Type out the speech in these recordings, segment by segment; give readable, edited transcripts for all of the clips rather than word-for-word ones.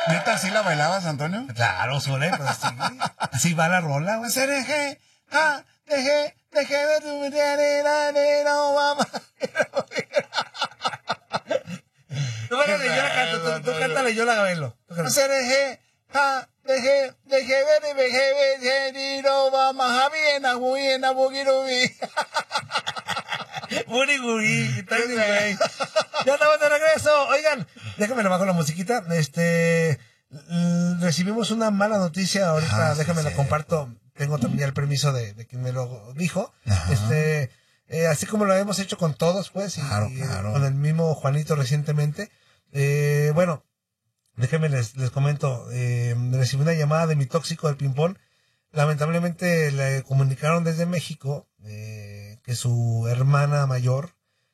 ¿Neta sí la bailabas, Antonio? Claro, Zule, pues así va la rola, güey. Dejé de tu no vamos. No, bueno, yo la canto, tú cántale, yo la bailo. Dejé de no vamos a Viena, Buena, Bugirubi. Buri Guri, güey. Ya estamos de regreso. Oigan, déjame nomás con la musiquita. Recibimos una mala noticia ahorita, déjame la comparto. Tengo también ya el permiso de quien me lo dijo. Así como lo hemos hecho con todos, pues, claro. Con el mismo Juanito recientemente. Bueno, déjenme les comento. Recibí una llamada de mi tóxico del ping-pong. Lamentablemente le comunicaron desde México que su hermana mayor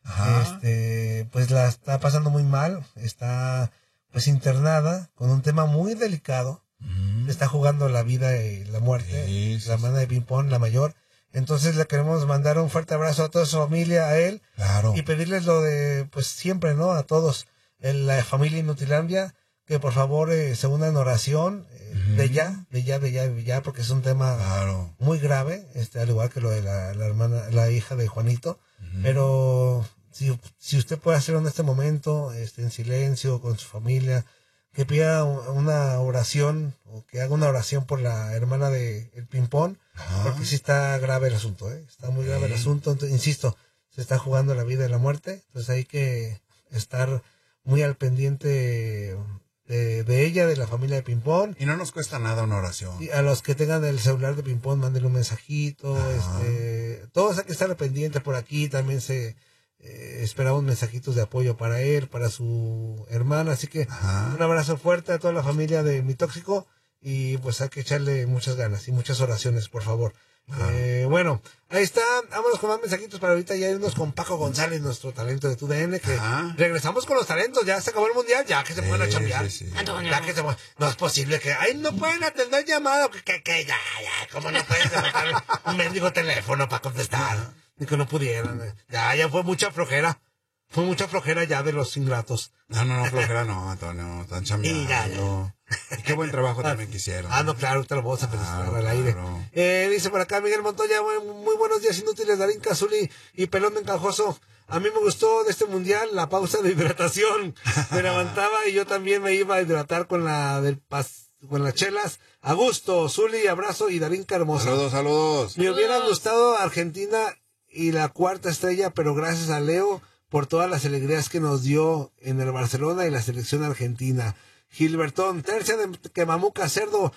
pues la está pasando muy mal, está pues internada con un tema muy delicado. Está jugando la vida y la muerte, la hermana de ping-pong, la mayor. Entonces le queremos mandar un fuerte abrazo a toda su familia, a él, y pedirles lo de pues siempre, ¿no? A todos, en la familia Inutilandia, que por favor se unan en oración, de ya, porque es un tema muy grave, al igual que lo de la hermana, la hija de Juanito. Pero si usted puede hacerlo en este momento, en silencio, con su familia, que pida una oración, o que haga una oración por la hermana de el ping-pong, porque sí está grave el asunto, está muy grave el asunto. Entonces, insisto, se está jugando la vida y la muerte, entonces hay que estar muy al pendiente de ella, de la familia de ping-pong. Y no nos cuesta nada una oración. Y a los que tengan el celular de ping-pong, mándenle un mensajito. Todos hay que estar al pendiente. Por aquí también esperamos mensajitos de apoyo para él, para su hermana. Así que un abrazo fuerte a toda la familia de mi tóxico. Y pues hay que echarle muchas ganas y muchas oraciones, por favor. Bueno, ahí está. Vámonos con más mensajitos para ahorita ya irnos con Paco González, nuestro talento de TUDN, que regresamos con los talentos. Ya se acabó el mundial, ya que se pueden a chambear. Ya que no es posible que no pueden atender llamado, que ya, como no pueden levantar un mendigo teléfono para contestar, ni que no pudieran. Ya fue mucha flojera. Fue mucha flojera ya de los ingratos. No, flojera no, Antonio, están chambeando. Y qué buen trabajo también que hicieron. No, claro, ahorita lo vamos a felicitar al aire. Dice por acá Miguel Montoya, muy buenos días inútiles, Darín Cazuli y Pelón de Encajoso. A mí me gustó de este mundial la pausa de hidratación. Me levantaba y yo también me iba a hidratar con con las chelas. A gusto, Zuli, abrazo y Darín Carmosa. Saludos. Me hubiera gustado Argentina y la cuarta estrella, pero gracias a Leo por todas las alegrías que nos dio en el Barcelona y la selección argentina. Gilbertón, tercia de Quemamuca, Cerdo,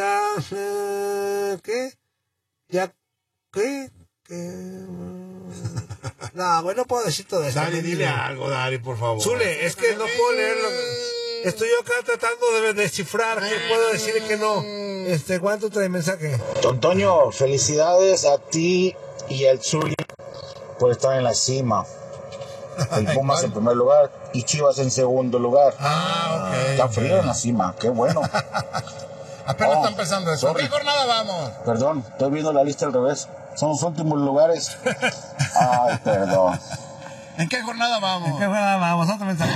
No, güey, no puedo decir todo esto. Dari, dile algo, Dari, por favor. Zule, es que no puedo leerlo. Estoy yo acá tratando de descifrar qué puedo decir y qué no. ¿Cuánto trae mensaje? Antonio, felicidades a ti y al Zuli por estar en la cima. El Pumas en primer lugar y Chivas en segundo lugar. Ok. Está frío en la cima, qué bueno. Apenas está empezando eso. ¿Qué jornada vamos? Perdón, estoy viendo la lista al revés. Son los últimos lugares. Ay, perdón. ¿En qué jornada vamos? Otro mensaje.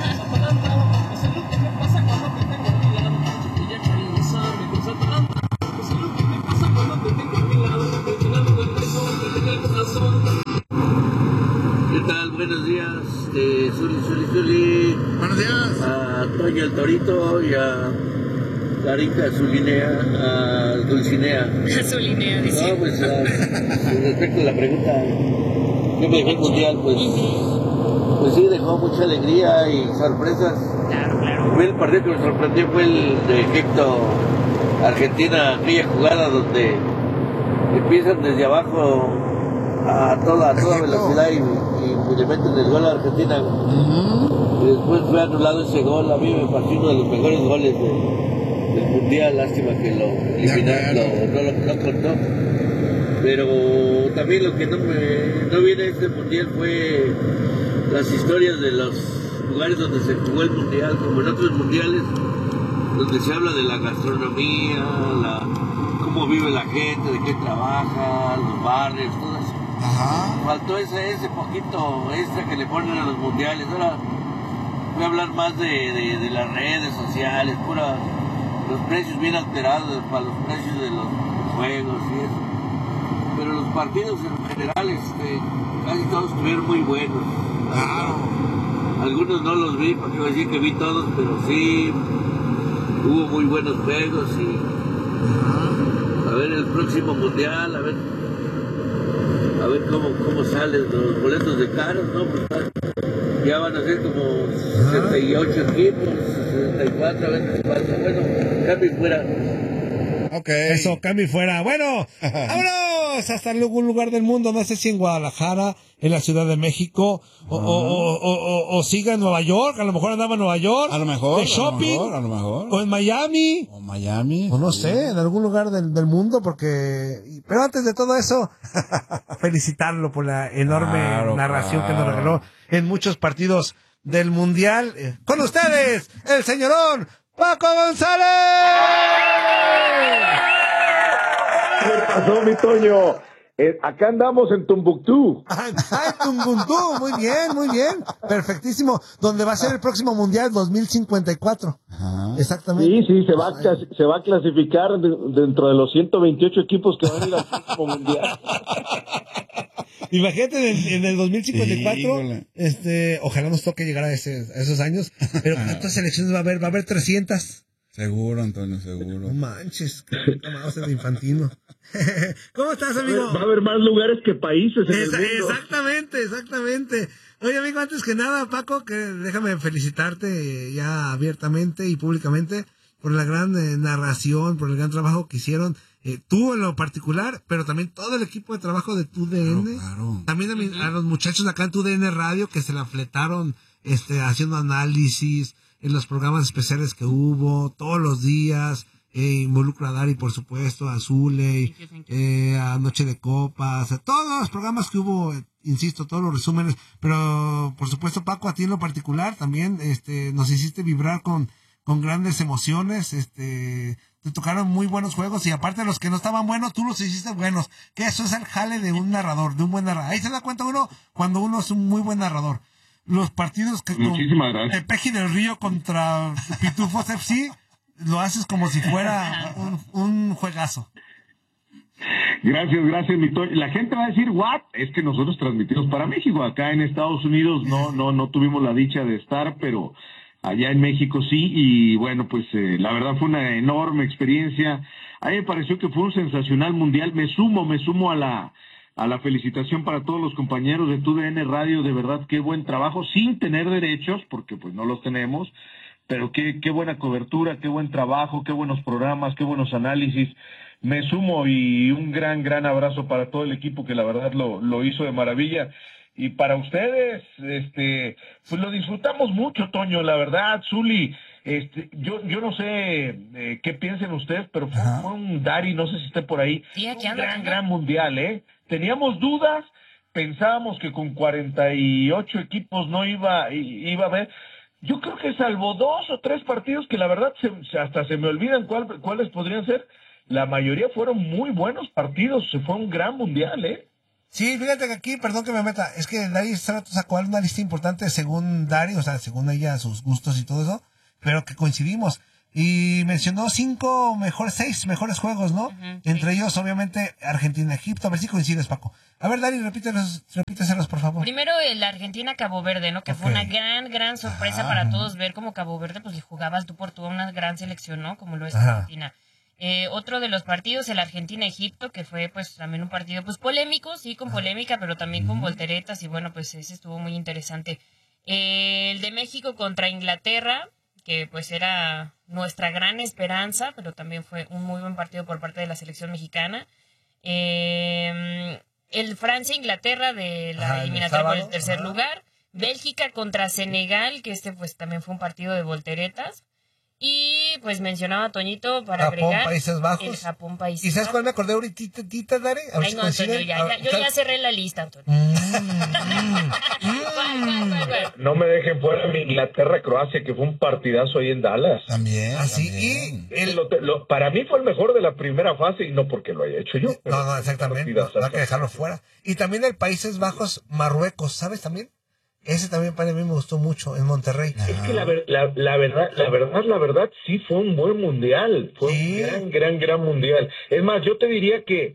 ¿Qué tal? Buenos días, Zuli. Buenos días. A Toño el Torito y a Darinka Zulinea, a Dulcinea. Zulinea, dice. No, pues respecto a la pregunta, ¿qué me dejó el mundial? Pues sí, dejó mucha alegría y sorpresas. Claro. El partido que me sorprendió fue el de Egipto-Argentina, aquella jugada donde empiezan desde abajo a toda velocidad y le meten el gol a Argentina. Y después fue anulado ese gol. A mí me pareció uno de los mejores goles del mundial. Lástima que lo eliminaron, no contó. Pero también lo que no viene de este mundial fue las historias de los lugares donde se jugó el mundial, como en otros mundiales, donde se habla de la gastronomía, cómo vive la gente, de qué trabaja, los barrios, todo eso. Faltó ese poquito extra que le ponen a los mundiales. Ahora voy a hablar más de las redes sociales, los precios bien alterados para los precios de los juegos y eso. Pero los partidos en general, casi todos estuvieron muy buenos. Algunos no los vi, porque iba a decir que vi todos, pero sí, hubo muy buenos juegos y a ver el próximo mundial, a ver cómo salen los boletos de caros, ¿no? Pues ya van a ser como 68 equipos, 64, a ver qué pasa. Bueno, cambio fuera. Ok. Eso, cambio fuera. Bueno, vámonos hasta algún lugar del mundo, no sé si en Guadalajara, en la Ciudad de México, o siga en Nueva York, a lo mejor andaba en Nueva York. A lo mejor. De shopping. A lo mejor. O en Miami. O no sé, en algún lugar del mundo, porque... Pero antes de todo eso, felicitarlo por la enorme narración que nos regaló en muchos partidos del Mundial. Con ustedes, el señorón Paco González. ¿Qué pasó, mi Toño? Acá andamos en Tombuctú. Tombuctú, muy bien. Perfectísimo. Donde va a ser el próximo Mundial 2054. Exactamente. Sí, se va a clasificar dentro de los 128 equipos que van a ir al próximo Mundial. Imagínate en el 2054, ojalá nos toque llegar a esos años, pero ¿cuántas selecciones va a haber? ¿Va a haber 300? Seguro, Antonio, seguro. No manches, que tomamos el infantino. ¿Cómo estás, amigo? Va a haber más lugares que países en el mundo. Exactamente. Oye, amigo, antes que nada, Paco, que déjame felicitarte ya abiertamente y públicamente por la gran narración, por el gran trabajo que hicieron. Tú en lo particular, pero también todo el equipo de trabajo de TUDN. Claro. También a los muchachos de acá en TUDN Radio que se la fletaron haciendo análisis en los programas especiales que hubo todos los días. Involucro a Dari, por supuesto, a Zule, a Noche de Copas, a todos los programas que hubo, insisto, todos los resúmenes. Pero, por supuesto, Paco, a ti en lo particular también nos hiciste vibrar con grandes emociones. Te tocaron muy buenos juegos y aparte de los que no estaban buenos, tú los hiciste buenos. Que eso es el jale de un narrador, de un buen narrador. Ahí se da cuenta uno cuando uno es un muy buen narrador. Los partidos que con Peji del Río contra Pitufos FC, lo haces como si fuera un juegazo. Gracias, mi Toño. La gente va a decir, ¿what? Es que nosotros transmitimos para México. Acá en Estados Unidos no tuvimos la dicha de estar, pero allá en México sí, y bueno, pues la verdad fue una enorme experiencia. A mí me pareció que fue un sensacional mundial. Me sumo a la felicitación para todos los compañeros de TUDN Radio. De verdad, qué buen trabajo, sin tener derechos, porque pues no los tenemos, pero qué buena cobertura, qué buen trabajo, qué buenos programas, qué buenos análisis. Me sumo y un gran abrazo para todo el equipo que la verdad lo hizo de maravilla. Y para ustedes, pues lo disfrutamos mucho, Toño, la verdad, Zuli. Yo no sé qué piensen ustedes, pero fue un Dari, no sé si esté por ahí, sí, un gran mundial, ¿eh? Teníamos dudas, pensábamos que con 48 equipos no iba a haber. Yo creo que salvo 2 o 3 partidos que la verdad hasta se me olvidan cuáles podrían ser, la mayoría fueron muy buenos partidos, fue un gran mundial, ¿eh? Sí, fíjate que aquí, perdón que me meta, es que Dari sacó una lista importante según Dari, o sea, según ella, sus gustos y todo eso, pero que coincidimos. Y mencionó 6 mejores juegos, ¿no? Entre ellos, obviamente, Argentina-Egipto. A ver si coincides, Paco. A ver, Dari, repíteselos, por favor. Primero, la Argentina-Cabo Verde, ¿no? Que fue una gran sorpresa para todos ver cómo Cabo Verde, pues, le jugabas tú por tú a una gran selección, ¿no? Como lo es Argentina. Otro de los partidos, el Argentina-Egipto, que fue, pues, también un partido, pues, polémico, sí, con polémica, pero también con volteretas. Y, bueno, pues, ese estuvo muy interesante. El de México contra Inglaterra, que pues era nuestra gran esperanza, pero también fue un muy buen partido por parte de la selección mexicana. El Francia-Inglaterra de la eliminatoria por el tercer lugar. Bélgica contra Senegal, que pues también fue un partido de volteretas. Y pues mencionaba Toñito para agregar Países Bajos. El Japón Países Bajos. ¿Y sabes cuál me acordé ahorita, Dari? Ay, no, Antonio, yo ya cerré la lista, Antonio. No me dejen fuera mi Inglaterra-Croacia, que fue un partidazo ahí en Dallas. También. Así, también. y para mí fue el mejor de la primera fase, y no porque lo haya hecho yo. No, exactamente. No hay que dejarlo fuera. Y también el Países Bajos, Marruecos, ¿sabes también? Ese también para mí me gustó mucho en Monterrey. Es que la verdad, sí fue un buen mundial. Fue un gran mundial. Es más, yo te diría que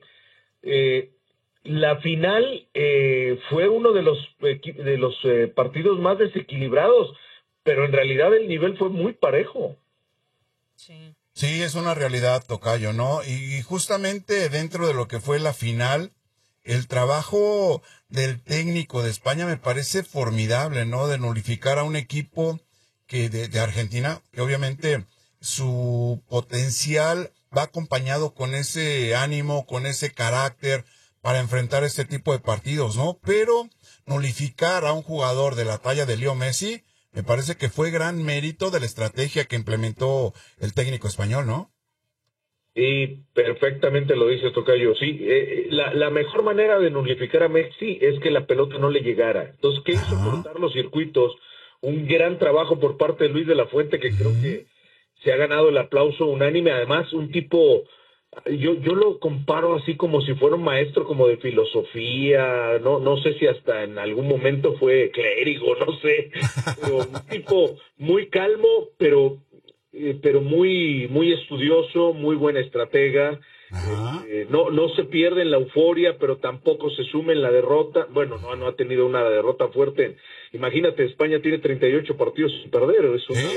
la final fue uno de los partidos más desequilibrados, pero en realidad el nivel fue muy parejo. Sí, es una realidad, tocayo, ¿no? Y justamente dentro de lo que fue la final, el trabajo del técnico de España me parece formidable, ¿no? De nulificar a un equipo que de Argentina, que obviamente su potencial va acompañado con ese ánimo, con ese carácter para enfrentar este tipo de partidos, ¿no? Pero nulificar a un jugador de la talla de Leo Messi, me parece que fue gran mérito de la estrategia que implementó el técnico español, ¿no? Sí, perfectamente lo dice tocayo. Sí, la mejor manera de nulificar a Messi es que la pelota no le llegara. Entonces, ¿qué hizo? Cortar los circuitos. Un gran trabajo por parte de Luis de la Fuente, que creo que se ha ganado el aplauso unánime. Además, un tipo, yo lo comparo así como si fuera un maestro como de filosofía. No sé si hasta en algún momento fue clérigo, no sé. Pero un tipo muy calmo, pero muy estudioso, muy buen estratega. No se pierde en la euforia, pero tampoco se sume en la derrota. Bueno, no ha tenido una derrota fuerte. Imagínate, España tiene 38 partidos sin perder.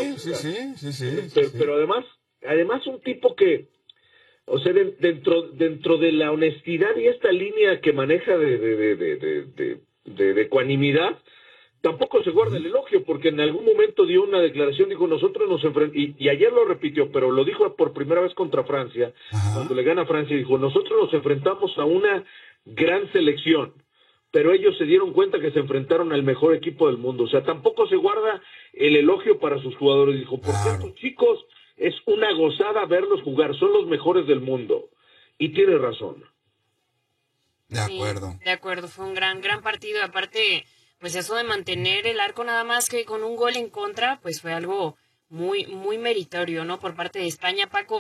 Pero además un tipo que, o sea, dentro de la honestidad y esta línea que maneja de ecuanimidad, tampoco se guarda el elogio, porque en algún momento dio una declaración, dijo, nosotros nos enfrentamos, y ayer lo repitió, pero lo dijo por primera vez contra Francia, cuando le gana a Francia, dijo, nosotros nos enfrentamos a una gran selección, pero ellos se dieron cuenta que se enfrentaron al mejor equipo del mundo. O sea, tampoco se guarda el elogio para sus jugadores. Dijo, porque estos chicos es una gozada verlos jugar, son los mejores del mundo. Y tiene razón. De acuerdo. Sí, de acuerdo, fue un gran partido. Aparte, pues eso de mantener el arco nada más que con un gol en contra, pues fue algo muy meritorio, ¿no? Por parte de España, Paco.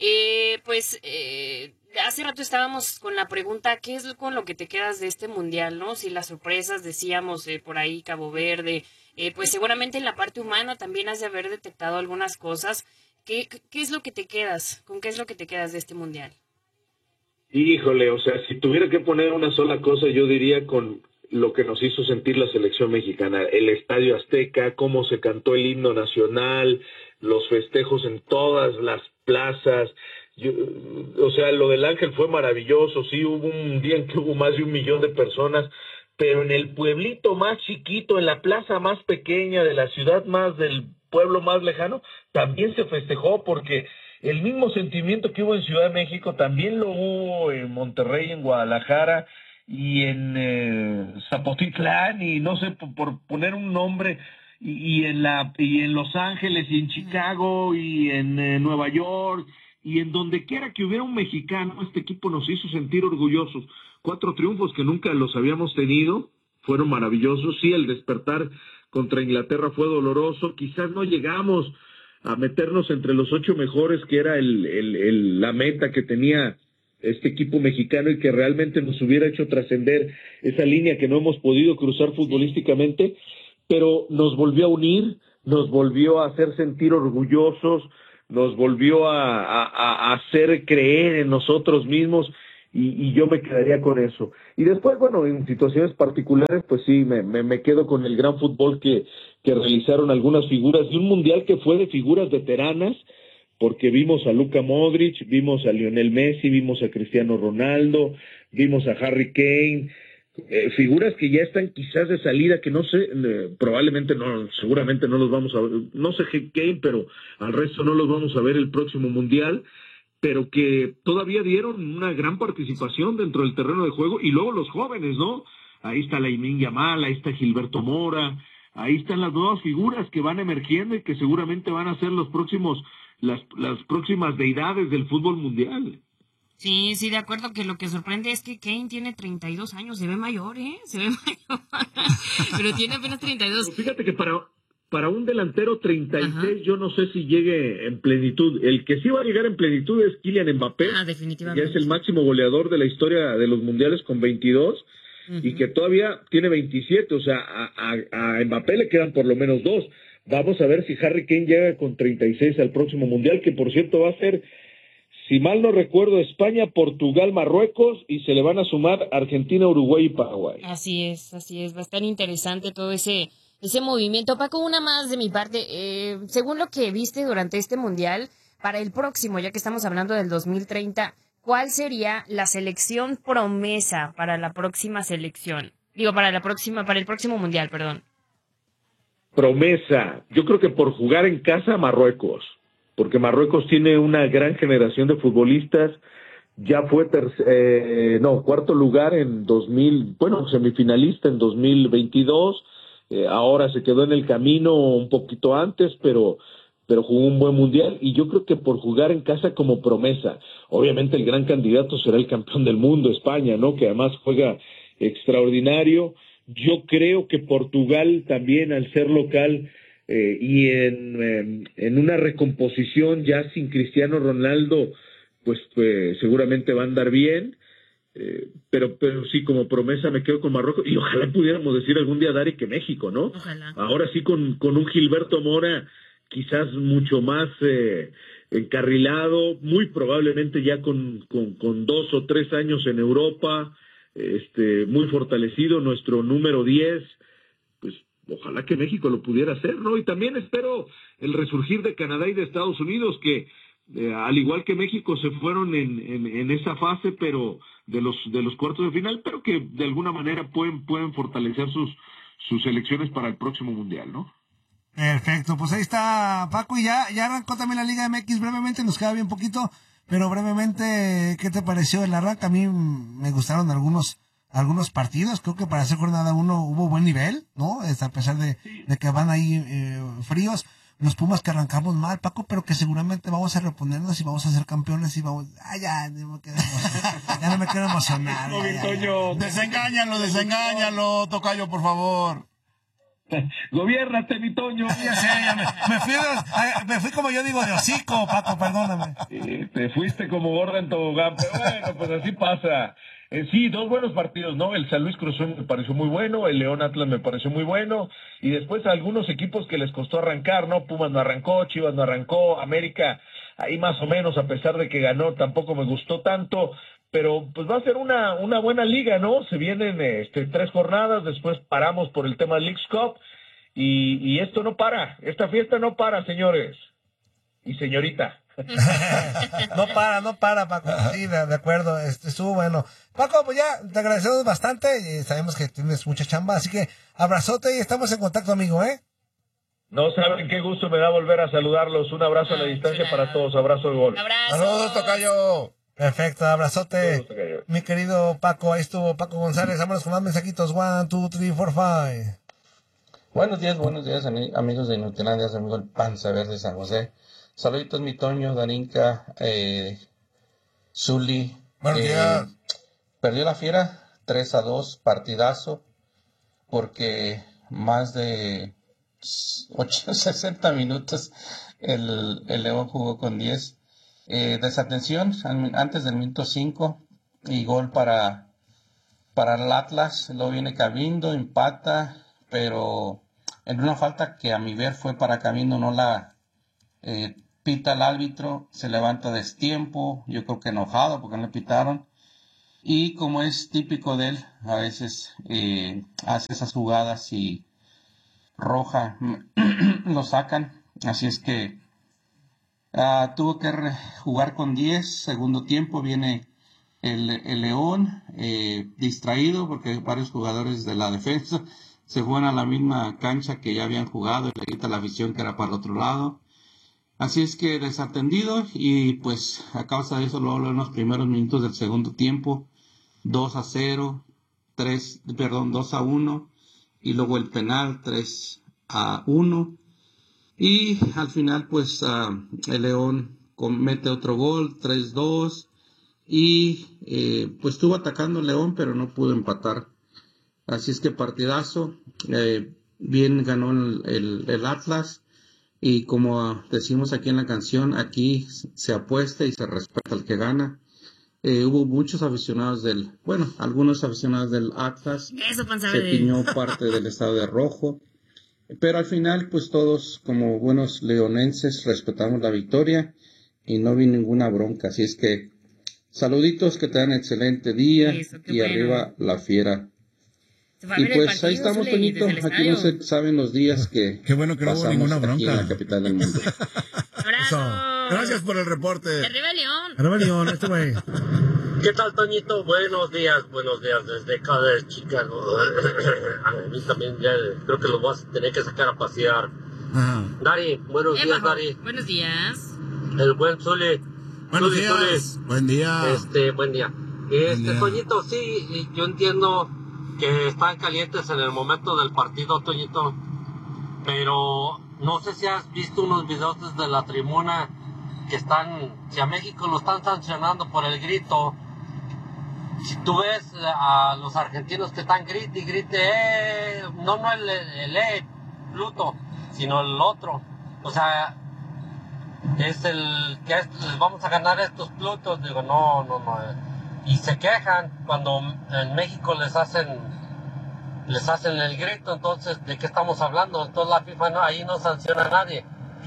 Hace rato estábamos con la pregunta, ¿qué es con lo que te quedas de este mundial, no? Si las sorpresas, decíamos por ahí Cabo Verde, pues seguramente en la parte humana también has de haber detectado algunas cosas. ¿Qué es lo que te quedas? ¿Con qué es lo que te quedas de este mundial? Híjole, o sea, si tuviera que poner una sola cosa, yo diría con lo que nos hizo sentir la selección mexicana, el Estadio Azteca, cómo se cantó el himno nacional, los festejos en todas las plazas. O sea, lo del Ángel fue maravilloso, sí, hubo un día en que hubo más de 1 millón de personas, pero en el pueblito más chiquito, en la plaza más pequeña de la ciudad más del pueblo más lejano, también se festejó, porque el mismo sentimiento que hubo en Ciudad de México también lo hubo en Monterrey, en Guadalajara y en Zapotitlán, y no sé, por poner un nombre, y en Los Ángeles y en Chicago y en Nueva York y en donde quiera que hubiera un mexicano. Este equipo nos hizo sentir orgullosos. 4 triunfos que nunca los habíamos tenido, fueron maravillosos. Sí, el despertar contra Inglaterra fue doloroso, quizás no llegamos a meternos entre los 8 mejores, que era la meta que tenía este equipo mexicano y que realmente nos hubiera hecho trascender esa línea que no hemos podido cruzar futbolísticamente, pero nos volvió a unir, nos volvió a hacer sentir orgullosos, nos volvió a hacer creer en nosotros mismos, y yo me quedaría con eso. Y después, bueno, en situaciones particulares, pues sí, me quedo con el gran fútbol que realizaron algunas figuras, y un mundial que fue de figuras veteranas, porque vimos a Luka Modric, vimos a Lionel Messi, vimos a Cristiano Ronaldo, vimos a Harry Kane, figuras que ya están quizás de salida, que no sé, probablemente no, seguramente no los vamos a ver, no sé Kane, pero al resto no los vamos a ver el próximo mundial, pero que todavía dieron una gran participación dentro del terreno de juego. Y luego los jóvenes, ¿no? Ahí está Lamine Yamal, ahí está Gilberto Mora, ahí están las nuevas figuras que van emergiendo y que seguramente van a ser las próximas deidades del fútbol mundial. Sí, de acuerdo, que lo que sorprende es que Kane tiene 32 años, se ve mayor, se ve mayor, pero tiene apenas 32. Pero fíjate que para un delantero 36, ajá, yo no sé si llegue en plenitud. El que sí va a llegar en plenitud es Kylian Mbappé, definitivamente, que es el máximo goleador de la historia de los mundiales con 22, y que todavía tiene 27, o sea, a Mbappé le quedan por lo menos 2. Vamos a ver si Harry Kane llega con 36 al próximo Mundial, que por cierto va a ser, si mal no recuerdo, España, Portugal, Marruecos, y se le van a sumar Argentina, Uruguay y Paraguay. Así es, va a estar interesante todo ese movimiento. Paco, una más de mi parte. Según lo que viste durante este Mundial, para el próximo, ya que estamos hablando del 2030, ¿cuál sería la selección promesa para la próxima selección? Para el próximo Mundial, perdón. Promesa. Yo creo que por jugar en casa, Marruecos. Porque Marruecos tiene una gran generación de futbolistas. Ya fue cuarto lugar en semifinalista en 2022. Ahora se quedó en el camino un poquito antes, pero jugó un buen mundial, y yo creo que por jugar en casa como promesa. Obviamente el gran candidato será el campeón del mundo, España, ¿no? Que además juega extraordinario. Yo creo que Portugal también, al ser local y en una recomposición ya sin Cristiano Ronaldo, pues seguramente va a andar bien. Pero sí, como promesa me quedo con Marruecos, y ojalá pudiéramos decir algún día, Dari, que México, ¿no? Ojalá. Ahora sí con un Gilberto Mora quizás mucho más encarrilado, muy probablemente ya con 2 o 3 años en Europa, muy fortalecido, nuestro número 10, pues ojalá que México lo pudiera hacer, ¿no? Y también espero el resurgir de Canadá y de Estados Unidos, que al igual que México se fueron en esa fase, pero de los cuartos de final, pero que de alguna manera pueden fortalecer sus selecciones para el próximo Mundial, ¿no? Perfecto, pues ahí está Paco, y ya arrancó también la Liga MX. Brevemente, nos queda bien poquito, pero brevemente, ¿qué te pareció el arranque? A mí me gustaron algunos partidos. Creo que para hacer jornada 1 hubo buen nivel, ¿no? A pesar de que van ahí fríos. Los Pumas que arrancamos mal, Paco, pero que seguramente vamos a reponernos y vamos a ser campeones y vamos... ya no me quiero emocionar. Desengáñalo, tocayo, por favor. Gobiérnate, mi Toño. Ya sé, me fui como yo digo de hocico, Paco, perdóname. Te fuiste como gorda en tobogán, pero bueno, pues así pasa. Sí, 2 buenos partidos, ¿no? El San Luis Cruz Azul me pareció muy bueno, el León Atlas me pareció muy bueno, y después algunos equipos que les costó arrancar, ¿no? Pumas no arrancó, Chivas no arrancó, América ahí más o menos, a pesar de que ganó, tampoco me gustó tanto, pero pues va a ser una buena liga, ¿no? Se vienen 3 jornadas, después paramos por el tema Leagues Cup, y esto no para, esta fiesta no para, señores y señorita. No para, Paco. Sí, de acuerdo, estuvo bueno. Paco, pues ya te agradecemos bastante, sabemos que tienes mucha chamba, así que abrazote y estamos en contacto, amigo, ¿eh? No saben qué gusto me da volver a saludarlos. Un abrazo a la distancia para todos. Abrazo de gol. Abrazo. Saludos, tocayo. Perfecto, abrazote. Mi querido Paco, ahí estuvo Paco González. Vámonos con más mensajitos. 1, 2, 3, 4, 5. Buenos días, amigos de Inutilandia, amigo el Panza Verde de San José. Saluditos, mi Toño, Darinka, Zuli. Buenos días. Perdió la Fiera 3-2, partidazo, porque más de 60 minutos el León jugó con 10. Desatención antes del minuto 5 y gol para el Atlas. Luego viene Cabindo, empata, pero en una falta que a mi ver fue para Cabindo, no la pita el árbitro, se levanta a destiempo, yo creo que enojado porque no le pitaron, y como es típico de él, a veces hace esas jugadas y roja lo sacan, así es que tuvo que jugar con 10. Segundo tiempo viene el León distraído porque varios jugadores de la defensa se juegan a la misma cancha que ya habían jugado y le quita la afición que era para el otro lado. Así es que desatendido, y pues a causa de eso luego en los primeros minutos del segundo tiempo 2-0, 2-1, y luego el penal 3-1, y al final pues el León mete otro gol 3-2, y pues estuvo atacando el León pero no pudo empatar. Así es que partidazo, bien ganó el Atlas. Y como decimos aquí en la canción, aquí se apuesta y se respeta al que gana. Hubo muchos aficionados algunos aficionados del Atlas. Se tiñó parte del estado de rojo. Pero al final, pues todos, como buenos leonenses, respetamos la victoria y no vi ninguna bronca. Así es que, saluditos, que tengan excelente día y arriba la fiera. Y pues ahí estamos, Toñito. Aquí no se saben los días que qué bueno que no hubo ninguna bronca aquí en la capital del mundo. Gracias por el reporte. Arriba León. Arriba León, este güey. ¿Qué tal, Toñito? Buenos días desde acá de Chicago. A mí también ya creo que los vas a tener que sacar a pasear. Ajá. Dari, buenos días, Dari. Buenos días. El buen Zuli. Buenos días. Zuli. Buen día. Buen día. Toñito, sí, yo entiendo que están calientes en el momento del partido, Toñito, pero no sé si has visto unos videos desde la tribuna que si a México lo están sancionando por el grito. Si tú ves a los argentinos que están grite y grite, no el Pluto, sino el otro. O sea, es el que les vamos a ganar a estos Plutos. Digo, no. Y se quejan cuando en México les hacen el grito. Entonces, ¿de qué estamos hablando? Entonces la FIFA ahí no sanciona a nadie.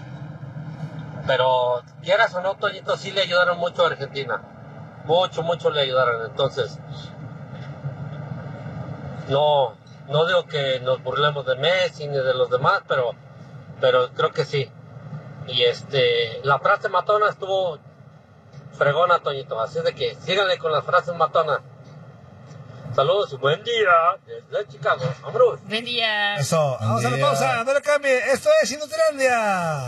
Pero quieras o no, Toñito, sí le ayudaron mucho a Argentina. Mucho le ayudaron. Entonces, no digo que nos burlemos de Messi ni de los demás, pero creo que sí. Y la frase matona estuvo fregona, Toñito. Así de que síganle con las frases matonas. Saludos y buen día desde Chicago. ¡Vámonos! Buen día. Eso, vamos a la pausa, no le cambie. Esto es Inutilandia.